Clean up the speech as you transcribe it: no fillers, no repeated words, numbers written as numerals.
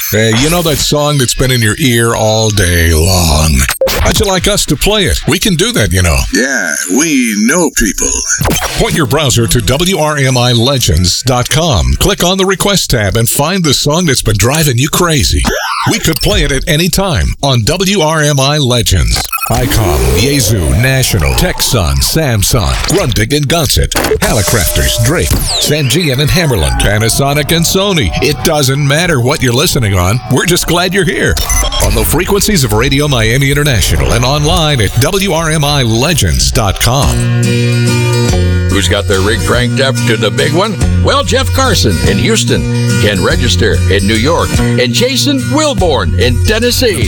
Hey, you know that song that's been in your ear all day long? How'd you like us to play it? We can do that, you know. Yeah, we know people. Point your browser to WRMILegends.com. Click on the Request tab and find the song that's been driving you crazy. We could play it at any time on WRMI Legends. ICOM, Yaesu, National, Texan, Samsung, Grundig and Gunset, Hallicrafters, Drake, Sangean and Hammerland, Panasonic and Sony. It doesn't matter what you're listening on. We're just glad you're here. On the frequencies of Radio Miami International and online at WRMILegends.com. Who's got their rig cranked up to the big one? Well, Jeff Carson in Houston, Ken Register in New York, and Jason Wilborn in Tennessee.